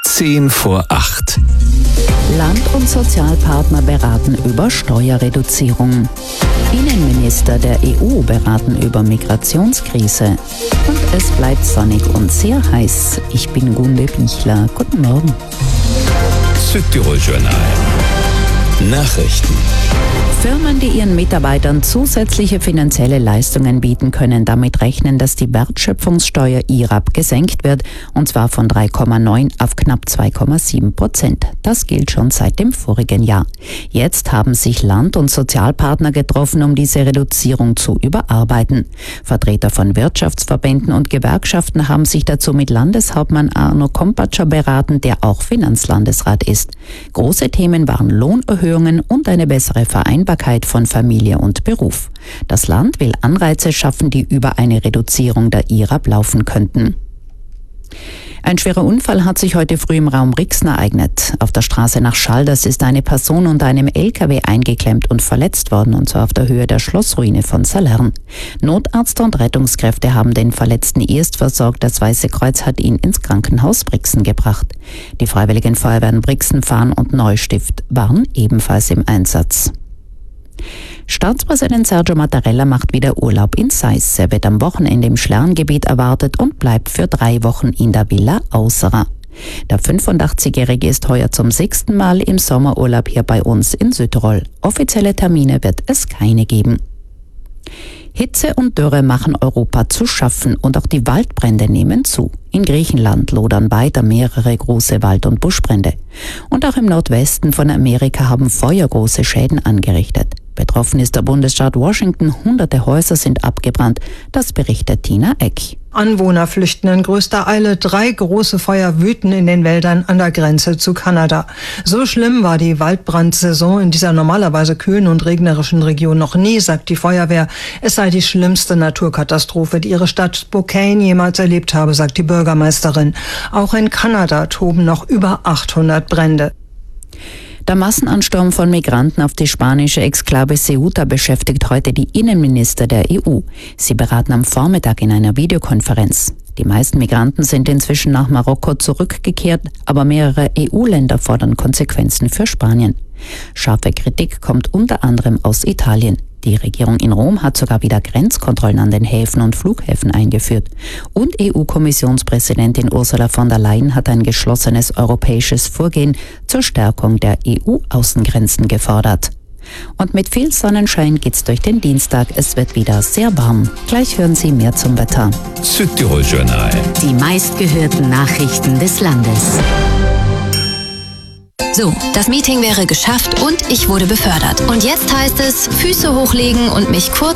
7:10. Land- und Sozialpartner beraten über Steuerreduzierung. Innenminister der EU beraten über Migrationskrise. Und es bleibt sonnig und sehr heiß. Ich bin Gunde Pichler. Guten Morgen. Südtirol Journal. Nachrichten. Firmen, die ihren Mitarbeitern zusätzliche finanzielle Leistungen bieten, können damit rechnen, dass die Wertschöpfungssteuer IRAP gesenkt wird, und zwar von 3,9 auf knapp 2,7%. Das gilt schon seit dem vorigen Jahr. Jetzt haben sich Land- und Sozialpartner getroffen, um diese Reduzierung zu überarbeiten. Vertreter von Wirtschaftsverbänden und Gewerkschaften haben sich dazu mit Landeshauptmann Arno Kompatscher beraten, der auch Finanzlandesrat ist. Große Themen waren Lohnerhöhungen und eine bessere Vereinbarkeit von Familie und Beruf. Das Land will Anreize schaffen, die über eine Reduzierung der IRAP laufen könnten. Ein schwerer Unfall hat sich heute früh im Raum Brixen ereignet. Auf der Straße nach Schalders ist eine Person unter einem LKW eingeklemmt und verletzt worden, und zwar auf der Höhe der Schlossruine von Salern. Notarzt und Rettungskräfte haben den Verletzten erst versorgt. Das Weiße Kreuz hat ihn ins Krankenhaus Brixen gebracht. Die Freiwilligen Feuerwehren Brixen, Fahn und Neustift waren ebenfalls im Einsatz. Staatspräsident Sergio Mattarella macht wieder Urlaub in Sais. Er wird am Wochenende im Schlerngebiet erwartet und bleibt für 3 Wochen in der Villa Ausera. Der 85-Jährige ist heuer zum 6. Mal im Sommerurlaub hier bei uns in Südtirol. Offizielle Termine wird es keine geben. Hitze und Dürre machen Europa zu schaffen, und auch die Waldbrände nehmen zu. In Griechenland lodern weiter mehrere große Wald- und Buschbrände. Und auch im Nordwesten von Amerika haben Feuer große Schäden angerichtet. Betroffen ist der Bundesstaat Washington. Hunderte Häuser sind abgebrannt. Das berichtet Tina Eck. Anwohner flüchten in größter Eile. 3 große Feuer wüten in den Wäldern an der Grenze zu Kanada. So schlimm war die Waldbrandsaison in dieser normalerweise kühlen und regnerischen Region noch nie, sagt die Feuerwehr. Es sei die schlimmste Naturkatastrophe, die ihre Stadt Spokane jemals erlebt habe, sagt die Bürgermeisterin. Auch in Kanada toben noch über 800 Brände. Der Massenansturm von Migranten auf die spanische Exklave Ceuta beschäftigt heute die Innenminister der EU. Sie beraten am Vormittag in einer Videokonferenz. Die meisten Migranten sind inzwischen nach Marokko zurückgekehrt, aber mehrere EU-Länder fordern Konsequenzen für Spanien. Scharfe Kritik kommt unter anderem aus Italien. Die Regierung in Rom hat sogar wieder Grenzkontrollen an den Häfen und Flughäfen eingeführt. Und EU-Kommissionspräsidentin Ursula von der Leyen hat ein geschlossenes europäisches Vorgehen zur Stärkung der EU-Außengrenzen gefordert. Und mit viel Sonnenschein geht's durch den Dienstag. Es wird wieder sehr warm. Gleich hören Sie mehr zum Wetter. Südtirol Journal. Die meistgehörten Nachrichten des Landes. So, das Meeting wäre geschafft und ich wurde befördert. Und jetzt heißt es, Füße hochlegen und mich kurz